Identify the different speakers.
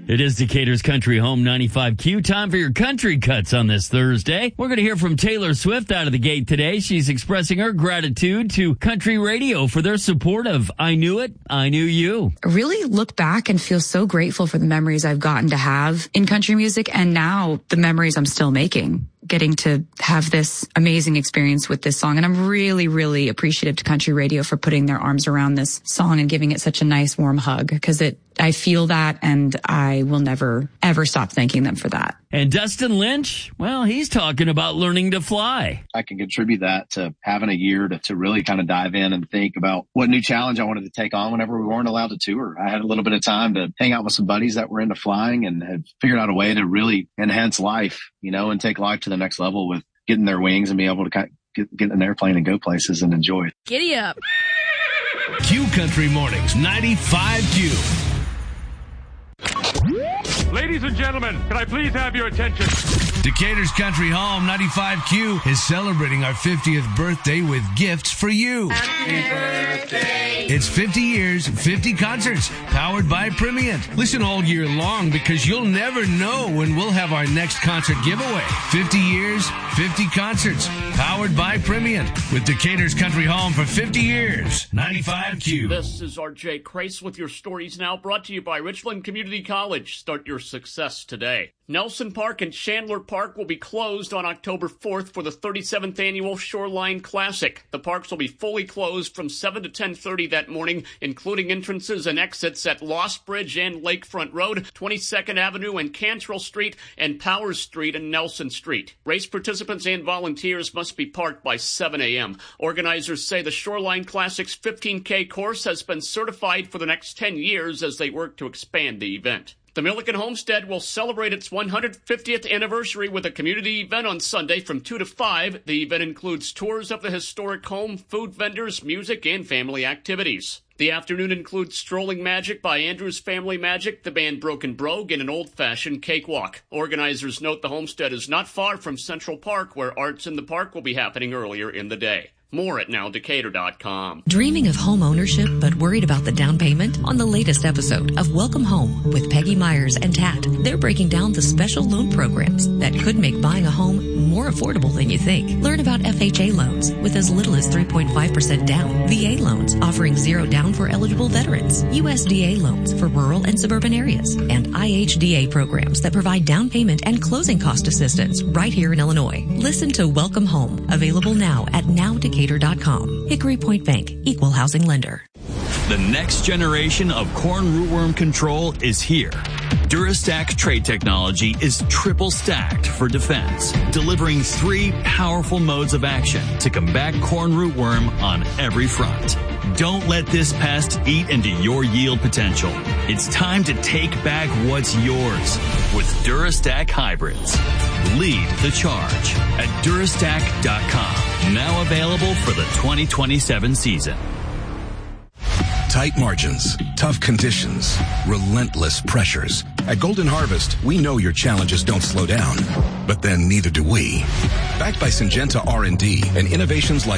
Speaker 1: It is Decatur's Country Home 95Q. Time for your country cuts on this Thursday. We're going to hear from Taylor Swift out of the gate today. She's expressing her gratitude to country radio for their support of I Knew It, I Knew You.
Speaker 2: I really look back and feel so grateful for the memories I've gotten to have in country music, and now the memories I'm still making, getting to have this amazing experience with this song. And I'm really, really appreciative to country radio for putting their arms around this song and giving it such a nice warm hug, because I feel that, and I will never, ever stop thanking them for that.
Speaker 1: And Dustin Lynch, well, he's talking about learning to fly.
Speaker 3: I can contribute that to having a year to really kind of dive in and think about what new challenge I wanted to take on whenever we weren't allowed to tour. I had a little bit of time to hang out with some buddies that were into flying and had figured out a way to really enhance life, and take life to the next level with getting their wings and be able to kind of get in an airplane and go places and enjoy it.
Speaker 4: Giddy up.
Speaker 5: Q Country Mornings, 95Q.
Speaker 6: Ladies and gentlemen, can I please have your attention?
Speaker 5: Decatur's Country Home 95Q is celebrating our 50th birthday with gifts for you.
Speaker 7: Happy birthday.
Speaker 5: It's 50 years, 50 concerts, powered by Primient. Listen all year long, because you'll never know when we'll have our next concert giveaway. 50 years, 50 concerts, powered by Primient, with Decatur's Country Home for 50 years. 95Q.
Speaker 8: This is R.J. Crace with your stories now, brought to you by Richland Community College. Start your success today. Nelson Park and Chandler Park will be closed on October 4th for the 37th Annual Shoreline Classic. The parks will be fully closed from 7 to 10:30 that morning, including entrances and exits at Lost Bridge and Lakefront Road, 22nd Avenue and Cantrell Street, and Powers Street and Nelson Street. Race participants and volunteers must be parked by 7 a.m. Organizers say the Shoreline Classic's 15K course has been certified for the next 10 years as they work to expand the event. The Milliken Homestead will celebrate its 150th anniversary with a community event on Sunday from 2 to 5. The event includes tours of the historic home, food vendors, music, and family activities. The afternoon includes Strolling Magic by Andrews Family Magic, the band Broken Brogue, and an old-fashioned cakewalk. Organizers note the homestead is not far from Central Park, where Arts in the Park will be happening earlier in the day. More at nowdecatur.com.
Speaker 9: Dreaming of home ownership but worried about the down payment? On the latest episode of Welcome Home with Peggy Myers and Tat, they're breaking down the special loan programs that could make buying a home more affordable than you think. Learn about FHA loans with as little as 3.5% down, VA loans offering zero down for eligible veterans, USDA loans for rural and suburban areas, and IHDA programs that provide down payment and closing cost assistance right here in Illinois. Listen to Welcome Home, available now at nowdecatur.com. Hickory Point Bank, equal housing lender.
Speaker 10: The next generation of corn rootworm control is here. Durastack trait technology is triple stacked for defense, delivering 3 powerful modes of action to combat corn rootworm on every front. Don't let this pest eat into your yield potential. It's time to take back what's yours with Durastack hybrids. Lead the charge at Durastack.com. Now available for the 2027 season.
Speaker 11: Tight margins, tough conditions, relentless pressures. At Golden Harvest, we know your challenges don't slow down, but then neither do we. Backed by Syngenta R&D and innovations like